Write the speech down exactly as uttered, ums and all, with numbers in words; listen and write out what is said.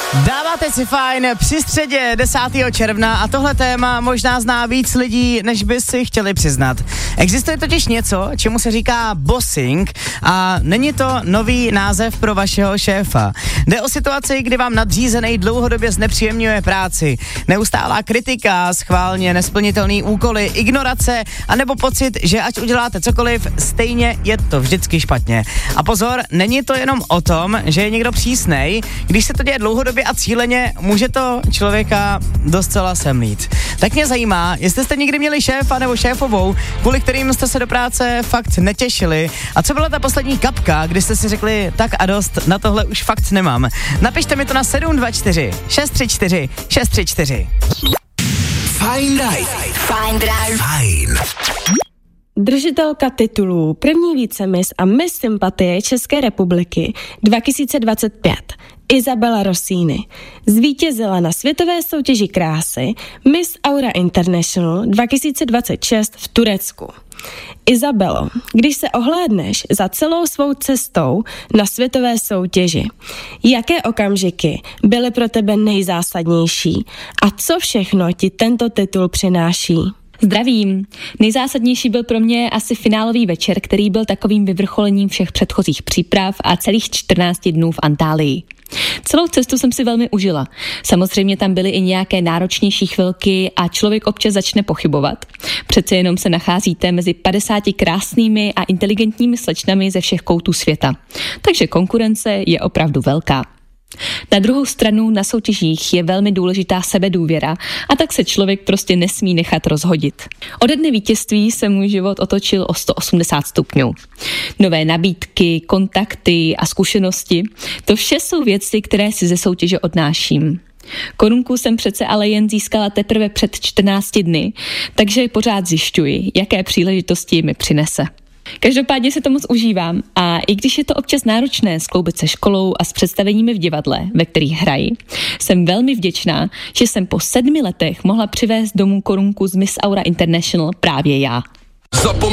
Dáváte si fajn při středě desátého června a tohle téma možná zná víc lidí, než by si chtěli přiznat. Existuje totiž něco, čemu se říká bossing a není to nový název pro vašeho šéfa. Jde o situaci, kdy vám nadřízený dlouhodobě znepříjemňuje práci. Neustálá kritika, schválně nesplnitelný úkoly, ignorace anebo pocit, že ať uděláte cokoliv, stejně je to vždycky špatně. A pozor, není to jenom o tom, že je někdo přísnej, když se to děje dlouhodobě a cíleně, může to člověka docela semlít. Tak mě zajímá, jestli jste někdy měli šéfa nebo šéfovou, kvůli kterým jste se do práce fakt netěšili. A co byla ta poslední kapka, kdy jste si řekli, tak a dost, na tohle už fakt nemám. Napište mi to na sedm dva čtyři šest tři čtyři šest tři čtyři. Fajn Drive. Fajn Drive. Fajn. Držitelka titulů První vícemis a Miss Sympatie České republiky dva tisíce dvacet pět Isabella Rossini zvítězila na světové soutěži krásy Miss Aura International dva tisíce dvacet šest v Turecku. Isabelo, když se ohlédneš za celou svou cestou na světové soutěži, jaké okamžiky byly pro tebe nejzásadnější a co všechno ti tento titul přináší? Zdravím. Nejzásadnější byl pro mě asi finálový večer, který byl takovým vyvrcholením všech předchozích příprav a celých čtrnáct dnů v Antálii. Celou cestu jsem si velmi užila. Samozřejmě tam byly i nějaké náročnější chvilky a člověk občas začne pochybovat. Přece jenom se nacházíte mezi padesáti krásnými a inteligentními slečnami ze všech koutů světa. Takže konkurence je opravdu velká. Na druhou stranu na soutěžích je velmi důležitá sebedůvěra a tak se člověk prostě nesmí nechat rozhodit. Ode dne vítězství se můj život otočil o sto osmdesát stupňů. Nové nabídky, kontakty a zkušenosti, to vše jsou věci, které si ze soutěže odnáším. Korunku jsem přece ale jen získala teprve před čtrnácti dny, takže pořád zjišťuji, jaké příležitosti mi přinese. Každopádně se to moc užívám a i když je to občas náročné skloubit se školou a s představeními v divadle, ve kterých hraji, jsem velmi vděčná, že jsem po sedmi letech mohla přivést domů korunku z Miss Aura International právě já. Zapomeň